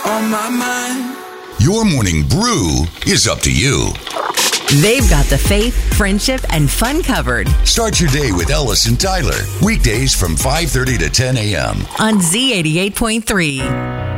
on my mind. Your morning brew is up to you. They've got the faith, friendship, and fun covered Start your day with Ellis and Tyler. Weekdays from 5:30 to 10 a.m. on Z88.3.